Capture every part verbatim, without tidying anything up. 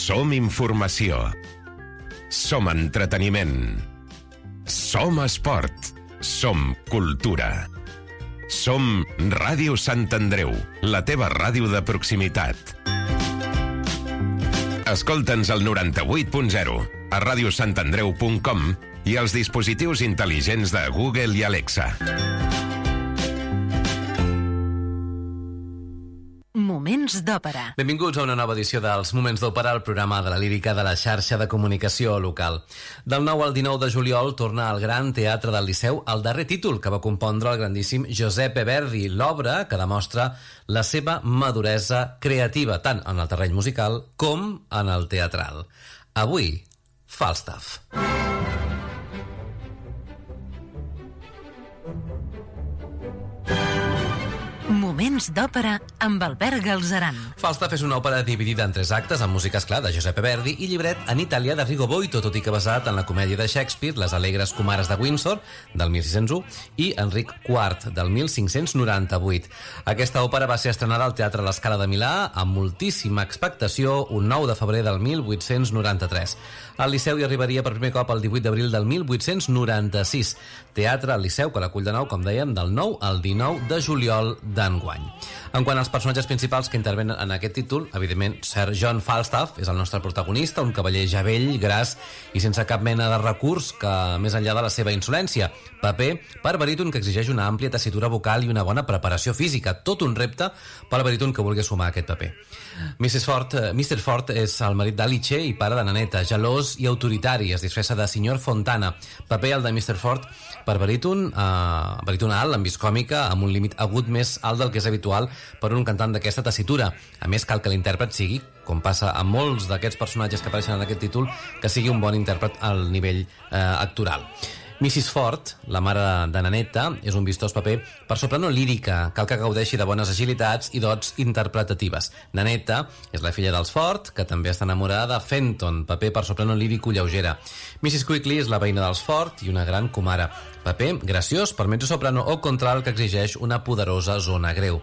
Som informació. Som entreteniment. Som esport. Som cultura. Som Ràdio Sant Andreu, la teva ràdio de proximitat. Escolta'ns al noranta-vuit punt zero, a radiosantandreu punt com i als dispositius intel·ligents de Google i Alexa. Moments d'òpera. Benvinguts a una nova edició dels Moments d'òpera, el programa de la lírica de la xarxa de comunicació local. Del nou al dinou de juliol torna al Gran Teatre del Liceu el darrer títol que va compondre el grandíssim Giuseppe Verdi, l'obra que demostra la seva maduresa creativa, tant en el terreny musical com en el teatral. Avui, Falstaff. Moments d'òpera amb Albert Galzeran. Falstaff és una òpera dividida en tres actes amb música, esclar, de Giuseppe Verdi i llibret en italià de Rigo Boito, tot i que basat en la comèdia de Shakespeare, Les alegres comares de Windsor, del mil sis-cents u, i Enric quart, del mil cinc-cents noranta-vuit. Aquesta òpera va ser estrenada al Teatre La Scala de Milà amb moltíssima expectació un nou de febrer del mil vuit-cents noranta-tres. Al Liceu hi arribaria per primer cop el divuit d'abril del mil vuit-cents noranta-sis. Teatre al Liceu que l'acull de nou, com dèiem, del nou al dinou de juliol d'enguany. En quant als personatges principals que intervenen en aquest títol, evidentment, Sir John Falstaff és el nostre protagonista, un cavaller ja vell, gras i sense cap mena de recurs que, més enllà de la seva insolència. Paper per baríton que exigeix una àmplia tessitura vocal i una bona preparació física. Tot un repte per al baríton que vulgui sumar aquest paper. missus Ford, mister Ford és el marit d'Alice i pare de Naneta, gelós i autoritari, es disfressa de senyor Fontana. Paper el de mister Ford per baríton, eh, baríton alt, amb vis còmica, amb un límit agut més alt del que és habitual per un cantant d'aquesta tessitura. A més, cal que l'intèrpret sigui, com passa amb molts d'aquests personatges que apareixen en aquest títol, que sigui un bon intèrpret al nivell eh, actoral. missus Ford, la mare de Naneta, és un vistós paper per soprano lírica. Cal que gaudeixi de bones agilitats i dots interpretatives. Naneta és la filla dels Ford, que també està enamorada de Fenton, paper per soprano lírico lleugera. missus Quickly és la veïna dels Ford i una gran comare. Paper graciós per mezzosoprano o contralt que exigeix una poderosa zona greu.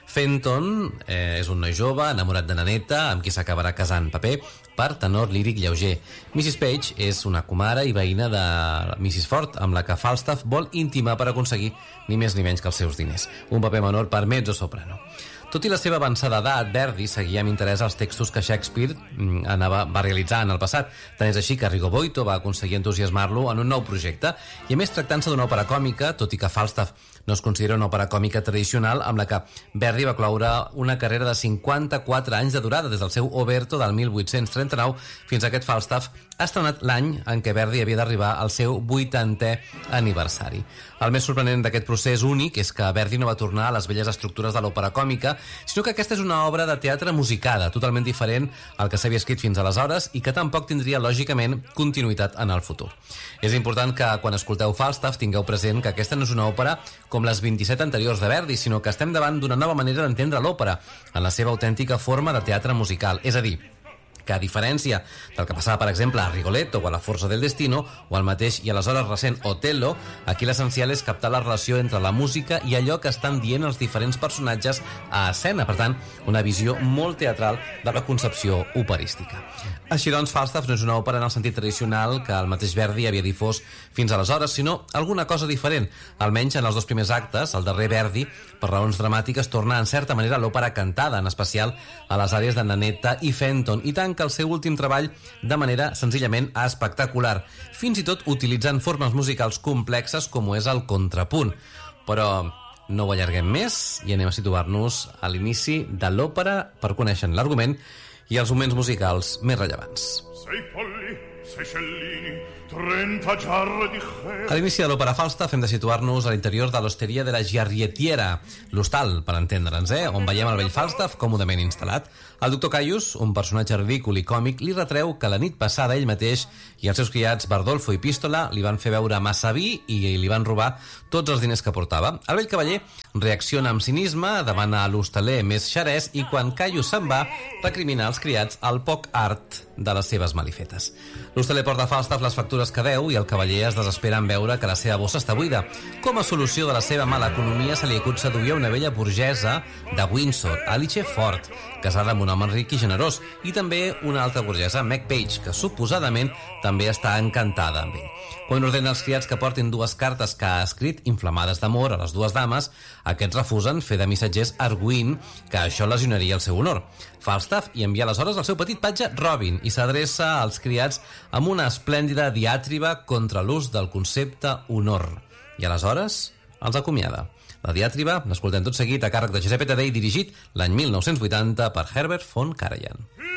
Fenton eh, és un noi jove, enamorat de Naneta, amb qui s'acabarà casant. Paper per tenor líric lleuger. missus Page és una comare i veïna de missus Ford, amb la que Falstaff vol intimar per aconseguir ni més ni menys que els seus diners. Un paper menor per mezzosoprano. Tot i la seva avançada edat, Verdi seguia amb interès els textos que Shakespeare anava, va realitzar en el passat. Tant és així que Rigo Boito va aconseguir entusiasmar-lo en un nou projecte, i a més tractant-se d'una òpera còmica, tot i que Falstaff no es considera una òpera còmica tradicional, amb la que Verdi va cloure una carrera de cinquanta-quatre anys de durada, des del seu Oberto del mil vuit-cents trenta-nou fins a aquest Falstaff, ha estrenat l'any en què Verdi havia d'arribar al seu vuitantè aniversari. El més sorprenent d'aquest procés únic és que Verdi no va tornar a les velles estructures de l'òpera còmica, sinó que aquesta és una obra de teatre musicada, totalment diferent al que s'havia escrit fins aleshores i que tampoc tindria, lògicament, continuïtat en el futur. És important que, quan escolteu Falstaff, tingueu present que aquesta no és una òpera com les vint-i-set anteriors de Verdi, sinó que estem davant d'una nova manera d'entendre l'òpera, en la seva autèntica forma de teatre musical. És a dir, que a diferència del que passava, per exemple, a Rigoletto o a La Forza del Destino, o al mateix i aleshores recent Otello, aquí l'essencial és captar la relació entre la música i allò que estan dient els diferents personatges a escena. Per tant, una visió molt teatral de la concepció operística. Així doncs, Falstaff no és una òpera en el sentit tradicional que el mateix Verdi havia difós fins aleshores, sinó alguna cosa diferent. Almenys en els dos primers actes, el darrer Verdi, per raons dramàtiques, torna en certa manera a l'òpera cantada, en especial a les àrees de Naneta i Fenton, i tant que el seu últim treball de manera senzillament espectacular, fins i tot utilitzant formes musicals complexes com ho és el contrapunt. Però no ho allarguem més i anem a situar-nos a l'inici de l'òpera per conèixer l'argument i els moments musicals més rellevants. Sei polli, sei cellini, trenta jarre di gel. A l'inici de l'òpera Falstaff hem de situar-nos a l'interior de l'hosteria de la Giarrettiera, l'hostal, per entendre'ns, eh? on veiem el vell Falstaff còmodament instal·lat. El doctor Caius, un personatge ridícul i còmic, li retreu que la nit passada ell mateix i els seus criats Bardolfo i Pistola li van fer beure massa vi i li van robar tots els diners que portava. El vell cavaller reacciona amb cinisme davant a l'hostaler més xerès i quan Caio se'n va, recrimina als criats el poc art de les seves malifetes. L'hostaler porta a Falstaff les factures que deu i el cavaller es desespera en veure que la seva bossa està buida. Com a solució de la seva mala economia se li acut seduir una vella burgesa de Windsor, Alice Ford, casada amb un home ric i generós, i també una altra burgesa, Meg Page, que suposadament també està encantada amb ell. Quan ordena als criats que portin dues cartes que ha escrit, inflamades d'amor, a les dues dames, aquests refusen fer de missatgers arguint que això lesionaria el seu honor. Falstaff hi envia aleshores el seu petit patge Robin i s'adreça als criats amb una esplèndida diàtriba contra l'ús del concepte honor. I aleshores els acomiada. La diàtriba l'escoltem tot seguit a càrrec de Giuseppe Taddei, dirigit l'any mil nou-cents vuitanta per Herbert von Karajan.